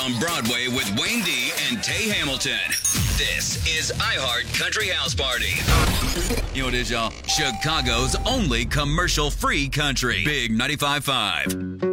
on Broadway with Wayne D and Tay Hamilton. This is iHeart Country House Party. You know what it is, y'all? Chicago's only commercial-free country. Big 95.5.